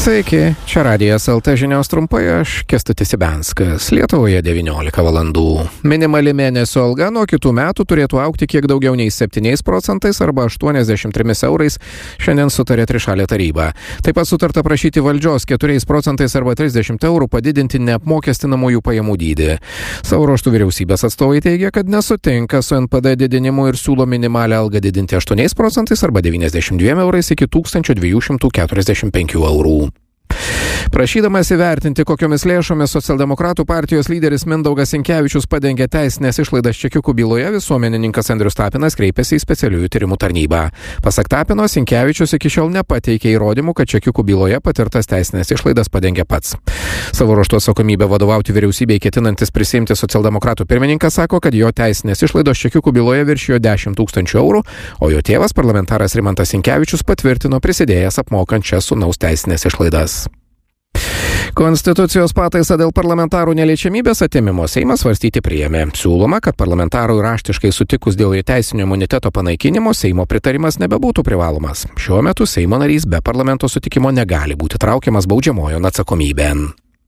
Sveiki, čia Radijas LT žinios trumpai, aš Kęstutis Ibenskas. Lietuvoje 19 valandų. Minimali mėnesio alga nuo kitų metų turėtų augti kiek daugiau nei 7% arba 83 eurais, šiandien sutarė trišalė taryba. Taip pat sutarta prašyti valdžios 4% arba 30 eurų padidinti neapmokestinamųjų pajamų dydį. Savo ruožtų vyriausybės atstovai teigia, kad nesutinka su NPD didinimu ir siūlo minimalią algą didinti 8% arba 92 eurais iki 1245 eurų. Prašydamas įvertinti, kokiomis lėšomis socialdemokratų partijos lyderis Mindaugas Sinkevičius padengė teisinės išlaidas čekiukų byloje, visuomenininkas Andrius Tapinas kreipėsi į specialiųjų tyrimų tarnybą. Pasak Tapino, Sinkevičius iki šiol nepateikė įrodymų, kad čekiukų byloje patirtas teisinės išlaidas padengė pats. Savo ruožtu atsakomybę vadovauti vyriausybei ketinantis prisiimti socialdemokratų pirmininkas sako, kad jo teisinės išlaidos čekiukų byloje viršijo 10 000 eurų, o jo tėvas, parlamentaras Rimantas Sinkevičius, patvirtino prisidėjęs apmokant šias sūnaus teisinės išlaidas. Konstitucijos pataisą dėl parlamentarų neliečiamybės atėmimo Seimas svarstyti priėmė. Siūloma, kad parlamentarui raštiškai sutikus dėl teisinio imuniteto panaikinimo Seimo pritarimas nebebūtų privalomas. Šiuo metu Seimo narys be parlamento sutikimo negali būti traukiamas baudžiamojon atsakomybėn.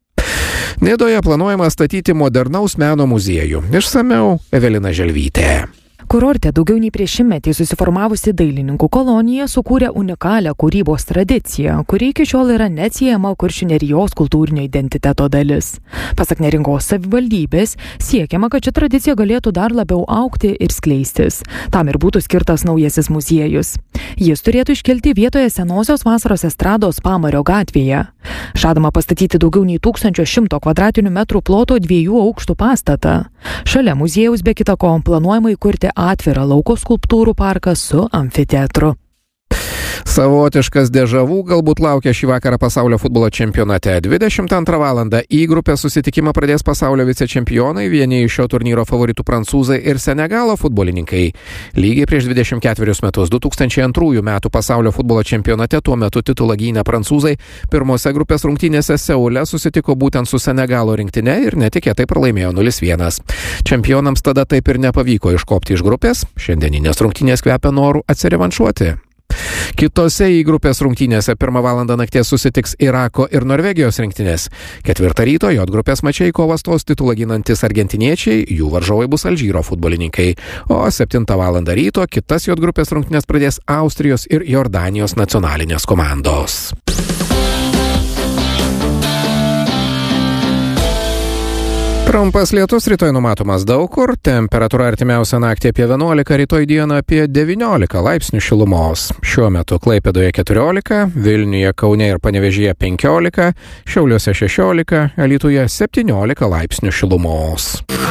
Nidoje planuojama statyti modernaus meno muziejų. Išsamiau Evelina Želvytė. Kurorte daugiau nei prieš šimtmetį susiformavusi dailininkų kolonija sukūrė unikalią kūrybos tradiciją, kuri iki šiol yra neatsiejama Kuršių Nerijos kultūrinio identiteto dalis. Pasak Neringos savivaldybės, siekiama, kad ši tradicija galėtų dar labiau augti ir skleistis. Tam ir būtų skirtas naujasis muziejus. Jis turėtų iškelti vietoje senosios vasaros estrados Pamario gatvėje. Žadama pastatyti daugiau nei 1100 m2 ploto 2 aukštų pastatą. Šalia muziejaus be kita ko planuojama įkurti atvirą lauko skulptūrų parką su amfiteatru. Savotiškas dežavų galbūt laukia šį vakarą pasaulio futbolo čempionate. 22 valandą į grupės susitikimą pradės pasaulio vicečempionai, vieni iš šio turnyro favoritų prancūzai ir Senegalo futbolininkai. Lygiai prieš 24 metus, 2002 metų pasaulio futbolo čempionate tuo metu titulą gynę prancūzai pirmose grupės rungtynėse Seule susitiko būtent su Senegalo rinktine ir netikėtai pralaimėjo 0-1. Čempionams tada taip ir nepavyko iškopti iš grupės, šiandieninės rungtynės kvepia noru atsirevanšuoti. Kitose į grupės rungtynėse 1 valandą nakties susitiks Irako ir Norvegijos rinktinės. 4 ryto J grupės mače į kovą stos titulą ginantis argentiniečiai, jų varžovai bus Alžyro futbolininkai. O 7 valandą ryto kitas J grupės rungtynės pradės Austrijos ir Jordanijos nacionalinės komandos. Trumpas lietus rytoj numatomas daug kur, temperatūra artimiausią naktį apie 11, rytoj dieną apie 19 laipsnių šilumos. Šiuo metu Klaipėdoje 14, Vilniuje, Kaune ir Panevėžyje 15, Šiauliuose 16, Alytuje 17 laipsnių šilumos.